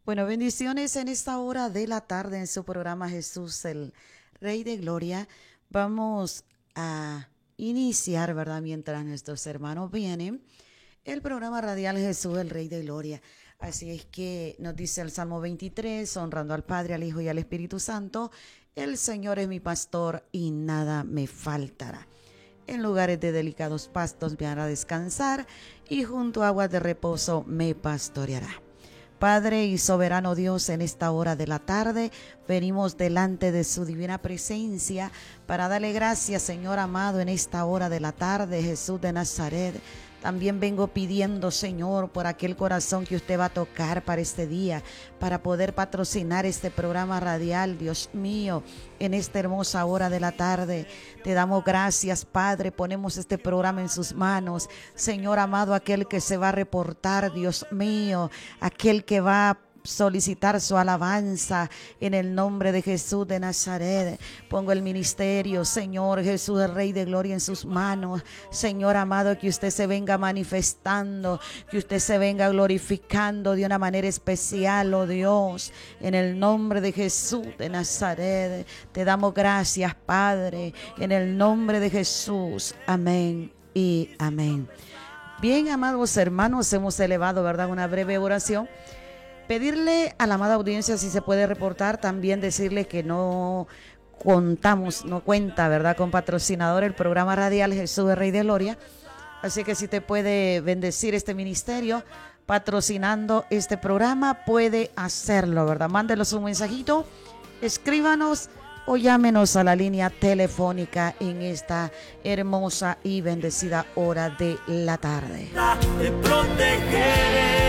Bueno, bendiciones en esta hora de la tarde en su programa Jesús, el Rey de Gloria. Vamos a iniciar, ¿verdad? Mientras nuestros hermanos vienen, el programa radial Jesús, el Rey de Gloria. Así es que nos dice el Salmo 23, honrando al Padre, al Hijo y al Espíritu Santo, el Señor es mi pastor y nada me faltará. En lugares de delicados pastos me hará descansar y junto a aguas de reposo me pastoreará. Padre y soberano Dios, en esta hora de la tarde venimos delante de su divina presencia para darle gracias, Señor amado, en esta hora de la tarde, Jesús de Nazaret. También vengo pidiendo, Señor, por aquel corazón que usted va a tocar para este día, para poder patrocinar este programa radial, Dios mío, en esta hermosa hora de la tarde. Te damos gracias, Padre, ponemos este programa en sus manos. Señor amado, aquel que se va a reportar, Dios mío, aquel que va a solicitar su alabanza en el nombre de Jesús de Nazaret. Pongo el ministerio, Señor Jesús, el Rey de Gloria, en sus manos. Señor amado, que usted se venga manifestando, que usted se venga glorificando de una manera especial, oh Dios, en el nombre de Jesús de Nazaret. Te damos gracias, Padre, en el nombre de Jesús. Amén y amén. Bien, amados hermanos, hemos elevado, ¿verdad?, una breve oración. Pedirle a la amada audiencia si se puede reportar, también decirle que no cuenta, ¿verdad?, con patrocinador el programa radial Jesús el Rey de Gloria. Así que si te puede bendecir este ministerio patrocinando este programa, puede hacerlo, ¿verdad? Mándenos un mensajito, escríbanos o llámenos a la línea telefónica en esta hermosa y bendecida hora de la tarde. Te protegeré.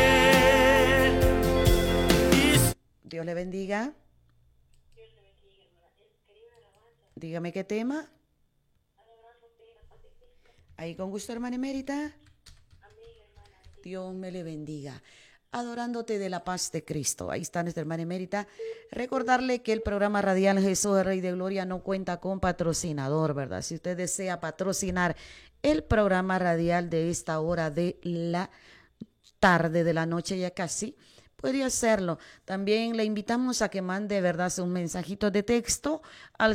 Dios le bendiga. Dígame qué tema. Ahí con gusto, hermana emérita. Dios me le bendiga. Adorándote de la paz de Cristo. Ahí está nuestra hermana emérita. Recordarle que el programa radial Jesús el Rey de Gloria no cuenta con patrocinador, ¿verdad? Si usted desea patrocinar el programa radial de esta hora de la tarde, de la noche ya casi, podría hacerlo. También le invitamos a que mande, ¿verdad?, un mensajito de texto al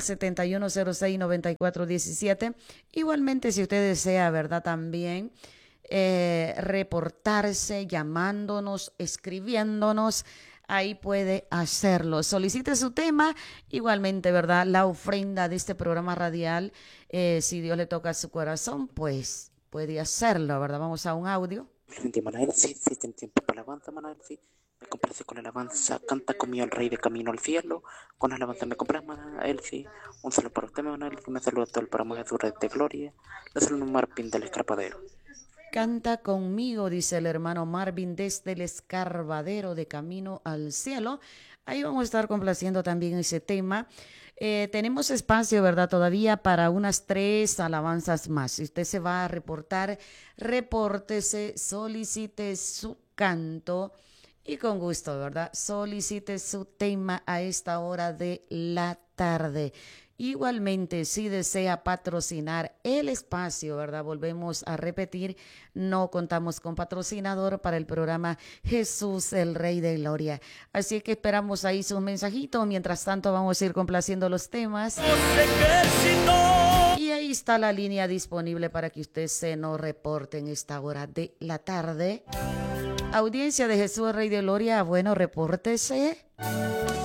7106-9417. Igualmente, si usted desea, ¿verdad?, también reportarse llamándonos, escribiéndonos, ahí puede hacerlo. Solicite su tema, igualmente, ¿verdad?, la ofrenda de este programa radial. Si Dios le toca a su corazón, pues puede hacerlo, ¿verdad? Vamos a un audio. Sí, ten tiempo para alabanza, Manuel, sí. Me complace con la alabanza, canta conmigo el Rey de camino al cielo. Con la alabanza me complace, Manuel, sí. Un saludo para usted, Manuel, que me saluda todo el programa Jesús Rey de Gloria. Le saludo Marvin del Escarpadero. Canta conmigo, dice el hermano Marvin desde el Escarbadero de camino al cielo. Ahí vamos a estar complaciendo también ese tema. Tenemos espacio, ¿verdad?, todavía para unas 3 alabanzas más. Si usted se va a reportar, repórtese, solicite su canto y con gusto, ¿verdad?, solicite su tema a esta hora de la tarde. Igualmente, si desea patrocinar el espacio, ¿verdad?, volvemos a repetir, no contamos con patrocinador para el programa Jesús el Rey de Gloria. Así que esperamos ahí sus mensajitos. Mientras tanto, vamos a ir complaciendo los temas. Y ahí está la línea disponible para que usted se nos reporte en esta hora de la tarde. Audiencia de Jesús el Rey de Gloria, bueno, repórtese.